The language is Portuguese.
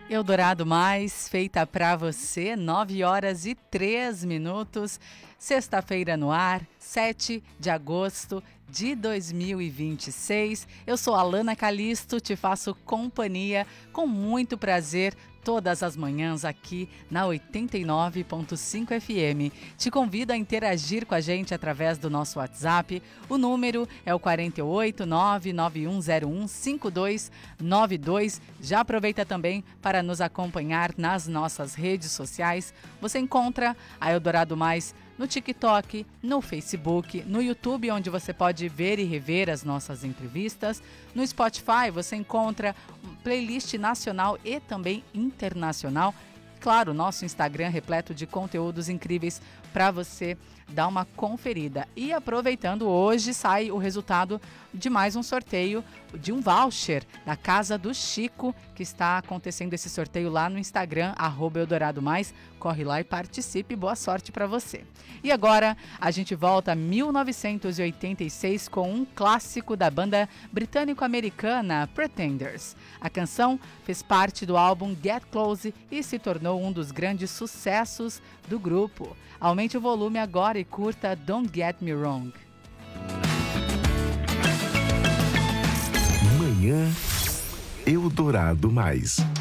Eldorado Mais, feita pra você, 9h03, sexta-feira no ar, 7 de agosto de 2026. Eu sou Alana Calisto, te faço companhia com muito prazer todas as manhãs aqui na 89.5 FM. Te convido a interagir com a gente através do nosso WhatsApp. O número é o 48991015292. Já aproveita também para nos acompanhar nas nossas redes sociais. Você encontra a Eldorado Mais no TikTok, no Facebook, no YouTube, onde você pode ver e rever as nossas entrevistas. No Spotify você encontra playlist nacional e também internacional. Claro, nosso Instagram repleto de conteúdos incríveis para você dar uma conferida. E aproveitando, hoje sai o resultado de mais um sorteio de um voucher da Casa do Chico, que está acontecendo esse sorteio lá no Instagram, @EldoradoMais. Corre lá e participe, boa sorte para você. E agora a gente volta a 1986 com um clássico da banda britânico-americana Pretenders. A canção fez parte do álbum Get Close e se tornou um dos grandes sucessos do grupo. Aumente o volume agora e curta Don't Get Me Wrong. Manhã Eldorado Mais.